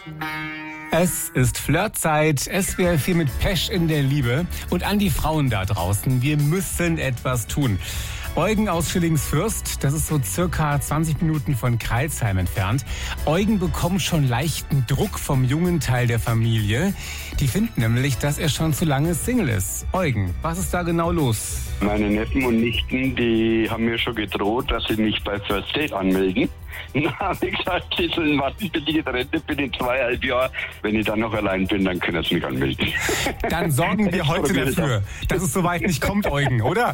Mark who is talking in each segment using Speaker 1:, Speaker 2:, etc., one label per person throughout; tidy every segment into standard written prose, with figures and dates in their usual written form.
Speaker 1: Es ist Flirtzeit, SWR 4 mit Pesch in der Liebe. Und an die Frauen da draußen, wir müssen etwas tun. Eugen aus Schillingsfürst, das ist so circa 20 Minuten von Crailsheim entfernt. Eugen bekommt schon leichten Druck vom jungen Teil der Familie. Die finden nämlich, dass er schon zu lange Single ist. Eugen, was ist da genau los?
Speaker 2: Meine Neffen und Nichten, die haben mir schon gedroht, dass sie mich bei First Date anmelden. Na, habe ich gesagt, sie sollen warten, bis ich getrennt bin in 2,5 Jahren. Wenn ich dann noch allein bin, dann können sie mich anmelden.
Speaker 1: Dann sorgen wir heute dafür, dass es soweit nicht kommt, Eugen, oder?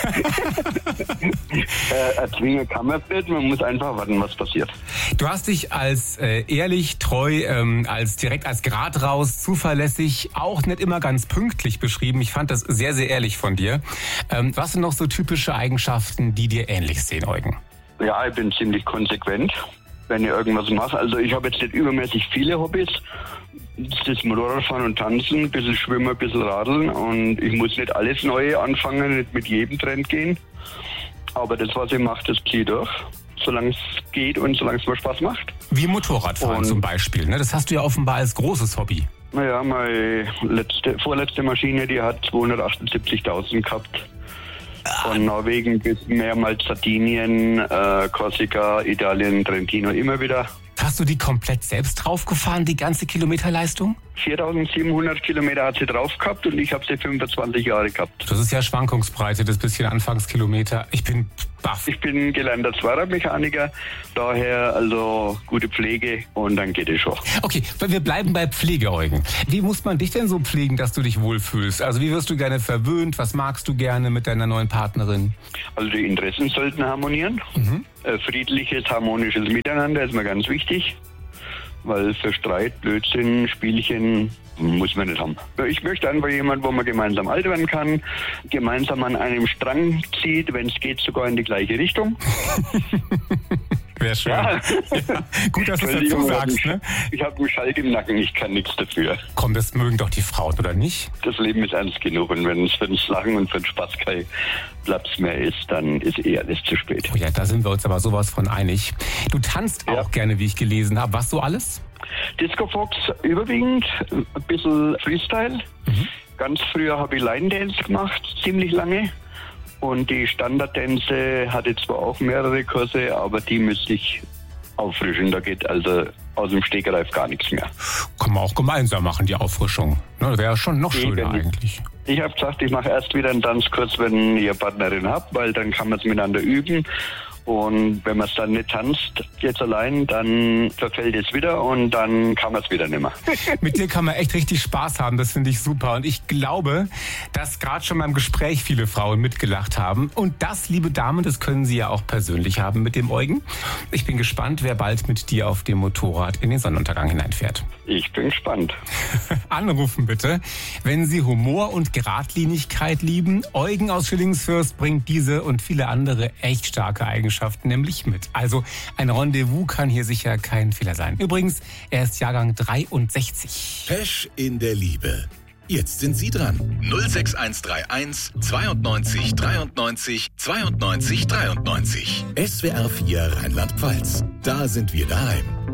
Speaker 2: Erzwingen kann man nicht, man muss einfach warten, was passiert.
Speaker 1: Du hast dich als ehrlich, treu, als Grad raus, zuverlässig, auch nicht immer ganz pünktlich beschrieben. Ich fand das sehr, sehr ehrlich von dir. Was sind noch so typische Eigenschaften, die dir ähnlich sehen, Eugen?
Speaker 2: Ja, ich bin ziemlich konsequent, wenn ich irgendwas mache. Also ich habe jetzt nicht übermäßig viele Hobbys. Das Motorradfahren und Tanzen, ein bisschen Schwimmen, ein bisschen Radeln. Und ich muss nicht alles Neue anfangen, nicht mit jedem Trend gehen. Aber das, was ich mache, das ziehe ich durch, solange es geht und solange es mir Spaß macht.
Speaker 1: Wie Motorradfahren zum Beispiel, ne? Das hast du ja offenbar als großes Hobby.
Speaker 2: Naja, meine vorletzte Maschine, die hat 278.000 gehabt. Von Norwegen bis mehrmals Sardinien, Korsika, Italien, Trentino, immer wieder.
Speaker 1: Hast du die komplett selbst draufgefahren, die ganze Kilometerleistung?
Speaker 2: 4.700 Kilometer hat sie drauf gehabt und ich habe sie 25 Jahre gehabt.
Speaker 1: Das ist ja Schwankungsbreite, das bisschen Anfangskilometer. Ich bin baff.
Speaker 2: Ich bin gelernter Zweiradmechaniker, daher also gute Pflege und dann geht es schon.
Speaker 1: Okay, wir bleiben bei Pflege, Eugen. Wie muss man dich denn so pflegen, dass du dich wohlfühlst? Also wie wirst du gerne verwöhnt? Was magst du gerne mit deiner neuen Partnerin?
Speaker 2: Also die Interessen sollten harmonieren. Friedliches, harmonisches Miteinander ist mir ganz wichtig. Weil für Streit, Blödsinn, Spielchen muss man nicht haben. Ich möchte einfach jemanden, wo man gemeinsam alt werden kann, gemeinsam an einem Strang zieht, wenn es geht, sogar in die gleiche Richtung.
Speaker 1: Wäre schön. Ja. Ja, gut, dass du es dazu sagst. Ne?
Speaker 2: Ich habe einen Schalk im Nacken, ich kann nichts dafür.
Speaker 1: Komm, das mögen doch die Frauen, oder nicht?
Speaker 2: Das Leben ist ernst genug und wenn es für den Lachen und für den Spaß kein Platz mehr ist, dann ist alles zu spät.
Speaker 1: Oh ja, da sind wir uns aber sowas von einig. Du tanzt auch gerne, wie ich gelesen habe. Was so alles?
Speaker 2: Disco Fox überwiegend, ein bisschen Freestyle. Ganz früher habe ich Line Dance gemacht, ziemlich lange. Und die Standarddänze hatte zwar auch mehrere Kurse, aber die müsste ich auffrischen. Da geht also aus dem Stegreif gar nichts mehr.
Speaker 1: Kann man auch gemeinsam machen, die Auffrischung. Ne, wäre schon noch schöner eigentlich.
Speaker 2: Ich habe gesagt, ich mache erst wieder einen Tanzkurs, wenn ich eine Partnerin habe, weil dann kann man es miteinander üben. Und wenn man es dann nicht tanzt, jetzt allein, dann verfällt es wieder und dann kann man es wieder nicht mehr.
Speaker 1: Mit dir kann man echt richtig Spaß haben, das finde ich super. Und ich glaube, dass gerade schon beim Gespräch viele Frauen mitgelacht haben. Und das, liebe Damen, das können Sie ja auch persönlich haben mit dem Eugen. Ich bin gespannt, wer bald mit dir auf dem Motorrad in den Sonnenuntergang hineinfährt.
Speaker 2: Ich bin gespannt.
Speaker 1: Anrufen bitte, wenn Sie Humor und Geradlinigkeit lieben. Eugen aus Schillingsfürst bringt diese und viele andere echt starke Eigenschaften nämlich mit. Also ein Rendezvous kann hier sicher kein Fehler sein. Übrigens, er ist Jahrgang 63.
Speaker 3: Pesch in der Liebe. Jetzt sind Sie dran. 06131 92 93 92 93. SWR 4 Rheinland-Pfalz. Da sind wir daheim.